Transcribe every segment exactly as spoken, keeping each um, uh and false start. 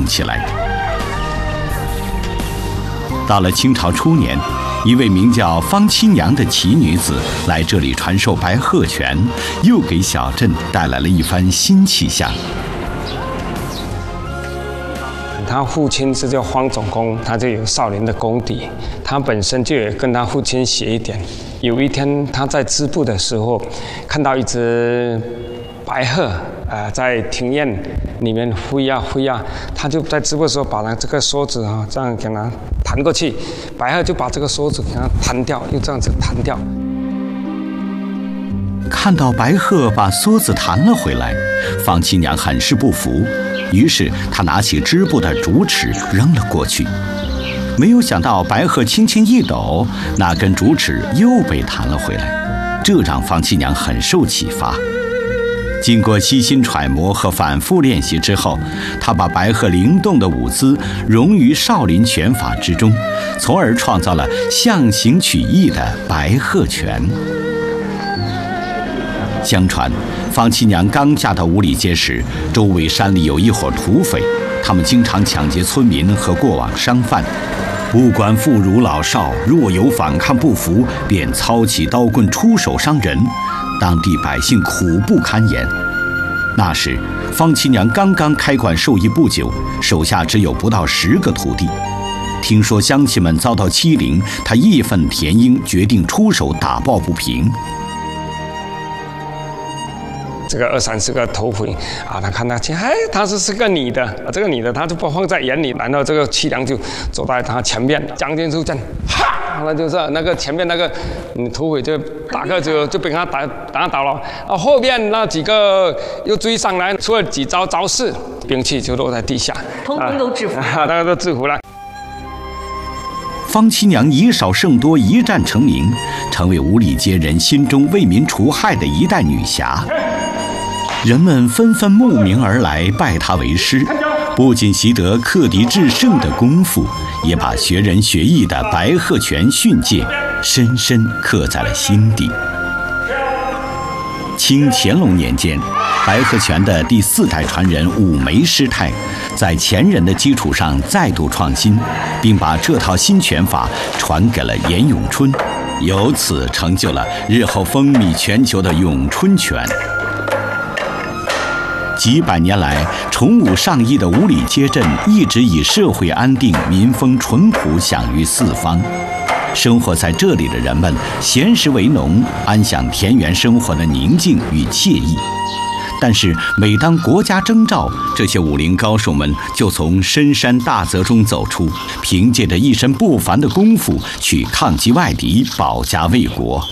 用起来。到了清朝初年，一位名叫方七娘的奇女子来这里传授白鹤拳，又给小镇带来了一番新气象。 他父亲是叫方总工，他就有少林的功底，他本身就有跟他父亲学一点。有一天他在织布的时候，看到一只白鹤，呃，在庭院里面飞呀飞呀，他就在织布的时候把他这个梭子啊，这样给它弹过去，白鹤就把这个梭子给它弹掉，又这样子弹掉。 看到白鹤把梭子弹了回来，方七娘很是不服，于是她拿起织布的竹尺扔了过去。没有想到白鹤轻轻一抖，那根竹尺又被弹了回来，这让方七娘很受启发。经过悉心揣摩和反复练习之后，她把白鹤灵动的舞姿融于少林拳法之中，从而创造了象形曲意的白鹤拳。相传，方七娘刚嫁到五里街时，周围山里有一伙土匪，他们经常抢劫村民和过往商贩，不管妇孺老少，若有反抗不服，便操起刀棍出手伤人，当地百姓苦不堪言。那时，方七娘刚刚开馆授艺不久，手下只有不到十个徒弟。听说乡亲们遭到欺凌，她义愤填膺，决定出手打抱不平。 这个二三十个土匪啊，他看他去，哎，他是是个女的，啊，这个女的他就不放在眼里，然后这个七娘就走在他前面，将军就这样，哈，那就是那个前面那个嗯土匪就打个就就被他打打倒了，啊，后面那几个又追上来，出了几招招式，兵器就落在地下， 通通都制服， 啊，大家都制服了。 方七娘以少胜多，一战成名，成为五里街人心中为民除害的一代女侠。人们纷纷慕名而来，拜她为师，不仅习得克敌制胜的功夫，也把学人学艺的白鹤拳训诫深深刻在了心底。清乾隆年间，白鹤拳的第四代传人武梅师太，在前人的基础上再度创新，并把这套新拳法传给了严咏春，由此成就了日后风靡全球的咏春拳。几百年来，崇武尚义的五里街镇一直以社会安定、民风淳朴享誉四方。生活在这里的人们闲时为农，安享田园生活的宁静与惬意。但是，每当国家征召，这些武林高手们就从深山大泽中走出，凭借着一身不凡的功夫去抗击外敌，保家卫国。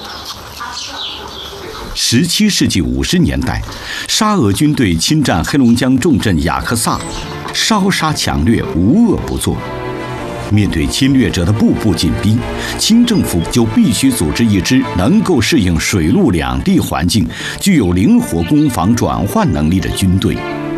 十七世纪五十年代，沙俄军队侵占黑龙江重镇雅克萨，烧杀抢掠，无恶不作。面对侵略者的步步紧逼，清政府就必须组织一支能够适应水陆两地环境、具有灵活攻防转换能力的军队。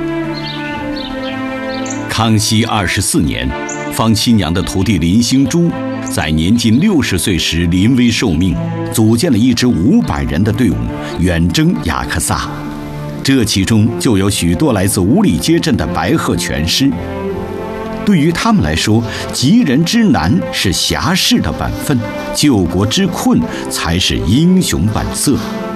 康熙二十四年，方七娘的徒弟林兴珠在年近六十岁时临危受命，组建了一支五百人的队伍，远征雅克萨。这其中就有许多来自五里街镇的白鹤拳师。对于他们来说，急人之难是侠士的本分，救国之困才是英雄本色。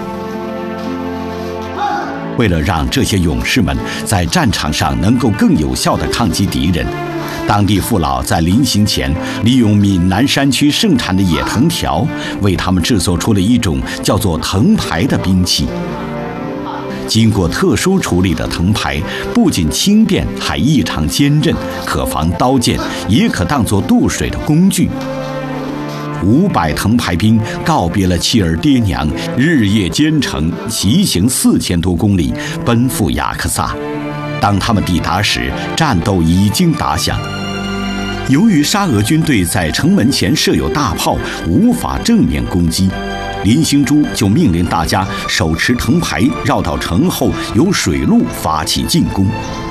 为了让这些勇士们在战场上能够更有效地抗击敌人，当地父老在临行前利用闽南山区盛产的野藤条，为他们制作出了一种叫做藤牌的兵器。经过特殊处理的藤牌不仅轻便，还异常坚韧，可防刀剑，也可当作渡水的工具。五百藤牌兵告别了妻儿爹娘，日夜兼程，骑行四千多公里，奔赴雅克萨。当他们抵达时，战斗已经打响。由于沙俄军队在城门前设有大炮，无法正面攻击，林兴珠就命令大家手持藤牌绕到城后，由水路发起进攻。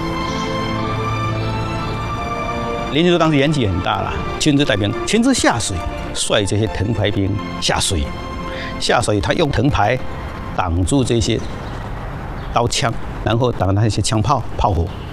林兴珠当时年纪很大了，亲自带兵，亲自下水，率这些藤牌兵下水。下水，他用藤牌挡住这些刀枪，然后挡那些枪炮炮火。